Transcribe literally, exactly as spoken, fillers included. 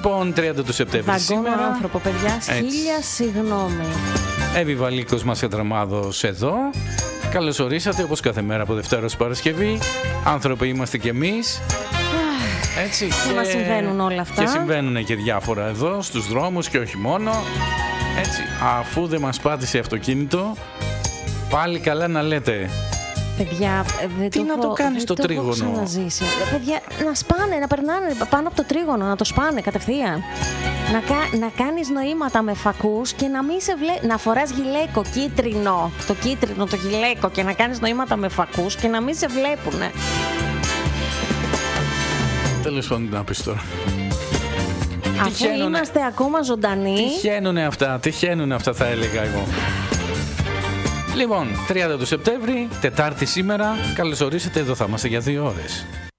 Λοιπόν, τριάντα του Σεπτέμβρη Δαγκώνω σήμερα. άνθρωπο, παιδιά, χίλια συγγνώμη. Εύη Βαλίκος μας Εντραμάδος εδώ. Καλώς ορίσατε όπως κάθε μέρα από Δευτέρα ως Παρασκευή. Άνθρωποι είμαστε κι εμείς. Έτσι, και, και μας συμβαίνουν όλα αυτά. Και συμβαίνουν και διάφορα εδώ στους δρόμους και όχι μόνο. Έτσι, αφού δεν μας πάτησε αυτοκίνητο, πάλι καλά να λέτε. Παιδιά, δεν τι το να έχω, το κάνεις το το τρίγωνο. Έχω ξαναζήσει. Παιδιά, να σπάνε, να περνάνε πάνω από το τρίγωνο, να το σπάνε κατευθείαν. Να, κα, να κάνεις νοήματα με φακούς και να μην σε βλέ... να φοράς γυλαίκο κίτρινο, το κίτρινο, το γυλαίκο, και να κάνεις νοήματα με φακούς και να μην σε βλέπουνε. Τέλος πάντων, να πεις τώρα. Αφού Τυχαίνουνε... είμαστε ακόμα ζωντανοί. Τυχαίνουνε αυτά, τυχαίνουνε αυτά θα έλεγα εγώ. Λοιπόν, τριάντα του Σεπτέμβρη, Τετάρτη σήμερα. Καλώς ορίσατε, εδώ θα είμαστε για δύο ώρες.